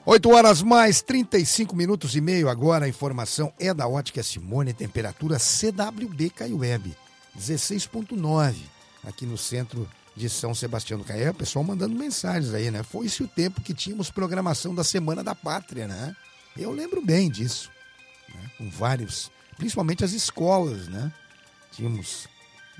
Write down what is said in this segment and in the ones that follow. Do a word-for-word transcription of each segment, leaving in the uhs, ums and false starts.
oito horas mais trinta e cinco minutos e meio agora. A informação é da Ótica Simone. Temperatura C W B Caiuebe, dezesseis vírgula nove aqui no centro de São Sebastião do Caiuebe. O pessoal mandando mensagens aí, né? Foi esse o tempo que tínhamos programação da Semana da Pátria, né? Eu lembro bem disso, né? Com vários, principalmente as escolas, né? Tínhamos é,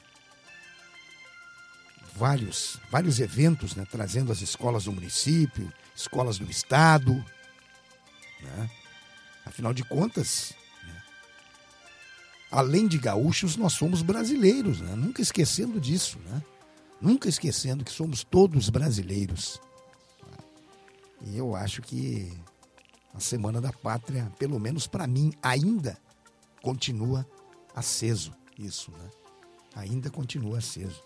vários, vários eventos, né? Trazendo as escolas do município, escolas do estado, né? Afinal de contas, né? Além de gaúchos, nós somos brasileiros, né? Nunca esquecendo disso, né? Nunca esquecendo que somos todos brasileiros. E eu acho que a Semana da Pátria, pelo menos para mim, ainda continua aceso isso, né? Ainda continua aceso.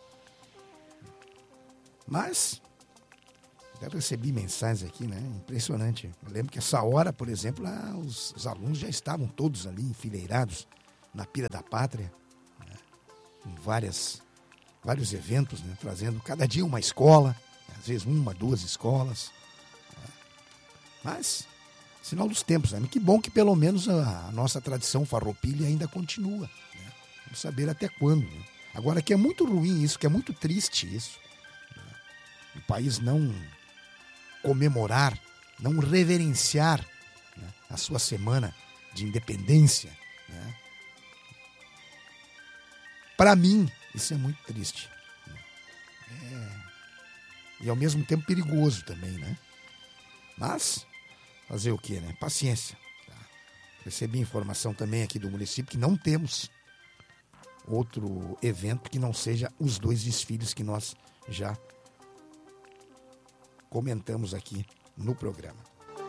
Mas já recebi mensagens aqui, né? Impressionante. Eu lembro que essa hora, por exemplo, lá, os, os alunos já estavam todos ali enfileirados na Pira da Pátria, né? Em várias, vários eventos, né? Trazendo cada dia uma escola, às vezes uma, duas escolas. Né? Mas, sinal dos tempos, né? Que bom que pelo menos a, a nossa tradição farroupilha ainda continua, né? Vamos saber até quando, né? Agora que é muito ruim isso, que é muito triste isso, né? O país não comemorar, não reverenciar, né, a sua semana de independência, né? Para mim, isso é muito triste. É... E ao mesmo tempo perigoso também, né? Mas, fazer o quê, né? Paciência. Tá? Recebi informação também aqui do município que não temos outro evento que não seja os dois desfiles que nós já comentamos aqui no programa.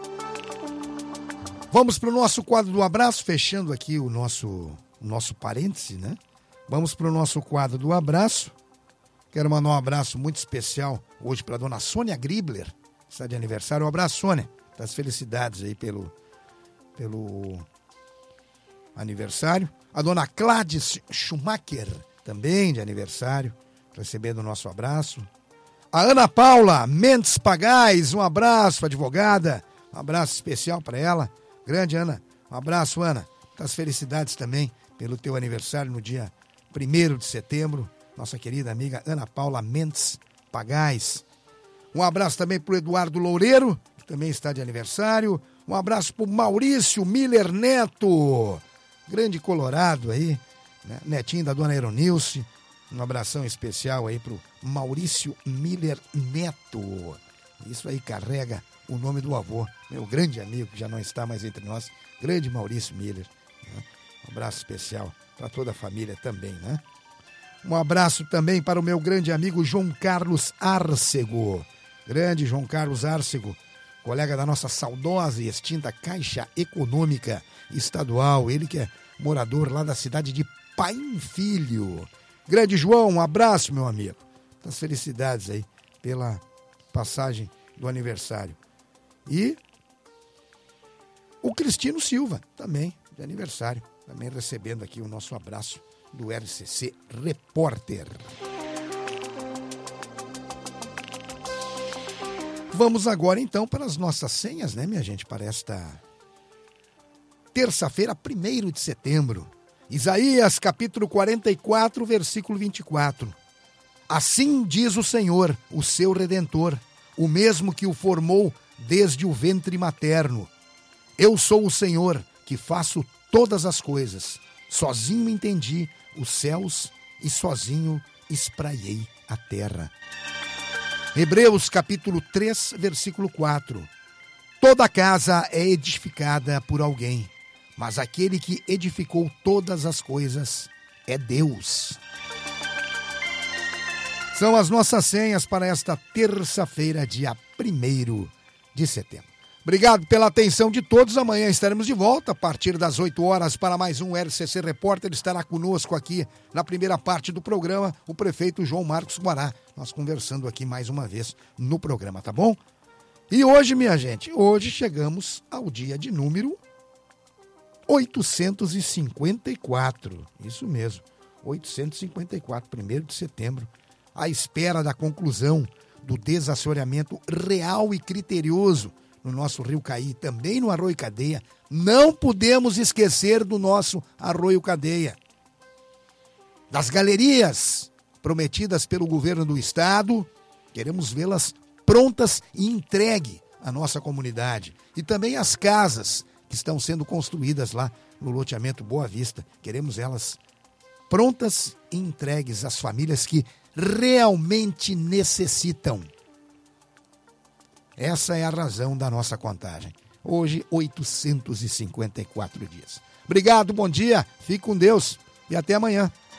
Vamos para o nosso quadro do abraço, fechando aqui o nosso, o nosso parêntese, né? Vamos para o nosso quadro do abraço. Quero mandar um abraço muito especial hoje para a dona Sônia Gribler, que está de aniversário. Um abraço, Sônia. Das felicidades aí pelo, pelo aniversário. A dona Gladys Schumacher, também de aniversário, recebendo o nosso abraço. A Ana Paula Mendes Pagais, um abraço, advogada, um abraço especial para ela. Grande Ana, um abraço, Ana. Das felicidades também pelo teu aniversário no dia primeiro de setembro. Nossa querida amiga Ana Paula Mendes Pagais. Um abraço também para o Eduardo Loureiro, que também está de aniversário. Um abraço para o Maurício Miller Neto, grande colorado aí, né? Netinho da dona Eronilce. Um abração especial aí pro Maurício Miller Neto. Isso aí carrega o nome do avô, meu grande amigo, que já não está mais entre nós, grande Maurício Miller. Né? Um abraço especial para toda a família também, né? Um abraço também para o meu grande amigo João Carlos Arcego. Grande João Carlos Arcego, colega da nossa saudosa e extinta Caixa Econômica Estadual. Ele que é morador lá da cidade de Paim Filho. Grande João, um abraço, meu amigo. Das felicidades aí pela passagem do aniversário. E o Cristino Silva, também de aniversário. Também recebendo aqui o nosso abraço do R C C Repórter. Vamos agora então para as nossas senhas, né, minha gente, para esta terça-feira, primeiro de setembro. Isaías, capítulo quarenta e quatro, versículo vinte e quatro. Assim diz o Senhor, o seu Redentor, o mesmo que o formou desde o ventre materno. Eu sou o Senhor, que faço todas as coisas. Sozinho entendi os céus e sozinho espraiei a terra. Hebreus, capítulo três, versículo quatro. Toda casa é edificada por alguém, mas aquele que edificou todas as coisas é Deus. São as nossas senhas para esta terça-feira, dia primeiro de setembro. Obrigado pela atenção de todos. Amanhã estaremos de volta a partir das oito horas para mais um R C C Repórter. Estará conosco aqui na primeira parte do programa o prefeito João Marcos Guará. Nós conversando aqui mais uma vez no programa, tá bom? E hoje, minha gente, hoje chegamos ao dia de número oitocentos e cinquenta e quatro. Isso mesmo, oitocentos e cinquenta e quatro, primeiro de setembro. À espera da conclusão do desassoreamento real e criterioso no nosso Rio Caí, também no Arroio Cadeia. Não podemos esquecer do nosso Arroio Cadeia. Das galerias prometidas pelo governo do estado, queremos vê-las prontas e entregue à nossa comunidade. E também as casas que estão sendo construídas lá no loteamento Boa Vista. Queremos elas prontas e entregues às famílias que realmente necessitam. Essa é a razão da nossa contagem. Hoje, oitocentos e cinquenta e quatro dias. Obrigado, bom dia, fique com Deus e até amanhã.